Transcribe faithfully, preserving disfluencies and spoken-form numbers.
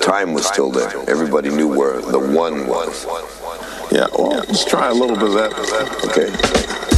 time was still there. Everybody knew where the one was. Yeah, well, let's try a little bit of that. Okay.